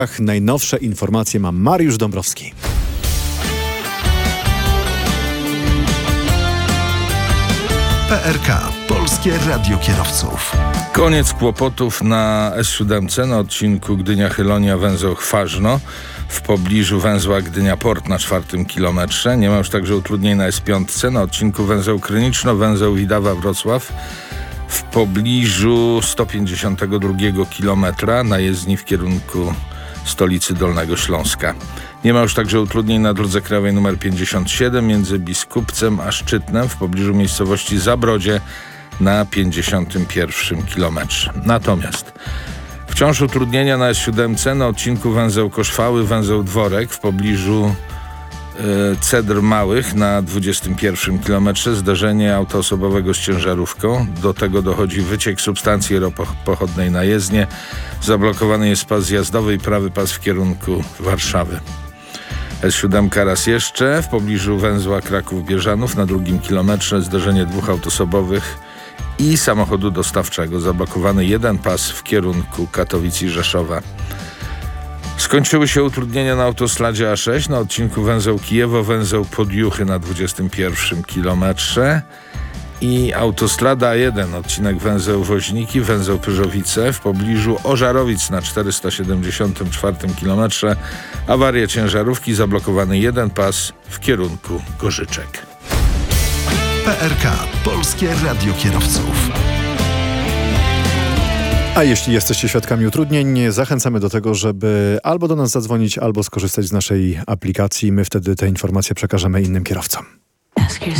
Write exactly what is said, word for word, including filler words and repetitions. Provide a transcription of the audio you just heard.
Najnowsze informacje ma Mariusz Dąbrowski. P R K. Polskie Radio Kierowców. Koniec kłopotów na S siedem na odcinku Gdynia-Chylonia węzeł Chwarzno w pobliżu węzła Gdynia-Port na czwartym kilometrze. Nie ma już także utrudnień na S pięć na odcinku węzeł Kryniczno, węzeł Widawa-Wrocław w pobliżu sto pięćdziesiątego drugiego kilometra na jezdni w kierunku stolicy Dolnego Śląska. Nie ma już także utrudnień na drodze krajowej nr pięćdziesiąt siedem między Biskupcem a Szczytnem w pobliżu miejscowości Zabrodzie na pięćdziesiątym pierwszym kilometrze. Natomiast wciąż utrudnienia na S siedem na odcinku węzeł Koszwały, węzeł Dworek w pobliżu y, Cedr Małych na dwudziestym pierwszym kilometrze. Zdarzenie auta osobowego z ciężarówką. Do tego dochodzi wyciek substancji ropopochodnej na jezdnię. Zablokowany jest pas zjazdowy i prawy pas w kierunku Warszawy. S siedem raz jeszcze w pobliżu węzła Kraków-Bieżanów na drugim kilometrze. Zdarzenie dwóch aut osobowych i samochodu dostawczego. Zablokowany jeden pas w kierunku Katowic i Rzeszowa. Skończyły się utrudnienia na autostradzie A sześć na odcinku węzeł Kijewo, węzeł Podjuchy na dwudziestym pierwszym kilometrze i autostrada A jeden, odcinek węzeł Woźniki, węzeł Pyrzowice w pobliżu Ożarowic na czterysta siedemdziesiątym czwartym kilometrze. Awaria ciężarówki, zablokowany jeden pas w kierunku Gorzyczek. P R K. Polskie Radio Kierowców. A jeśli jesteście świadkami utrudnień, zachęcamy do tego, żeby albo do nas zadzwonić, albo skorzystać z naszej aplikacji. My wtedy te informacje przekażemy innym kierowcom. Ask yourself.